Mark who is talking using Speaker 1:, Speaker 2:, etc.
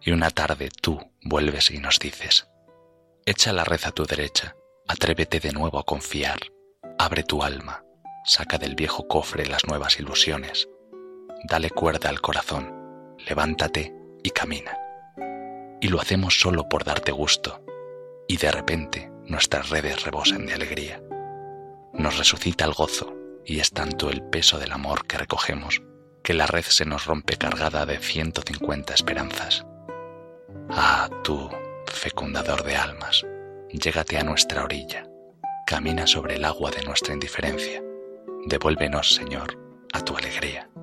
Speaker 1: Y una tarde tú vuelves y nos dices: echa la red a tu derecha, atrévete de nuevo a confiar, abre tu alma, saca del viejo cofre las nuevas ilusiones, dale cuerda al corazón, levántate y camina. Y lo hacemos solo por darte gusto, y de repente nuestras redes rebosan de alegría. Nos resucita el gozo, y es tanto el peso del amor que recogemos, que la red se nos rompe cargada de 150 esperanzas. Ah, tú, fecundador de almas, llégate a nuestra orilla, camina sobre el agua de nuestra indiferencia, devuélvenos, Señor, a tu alegría.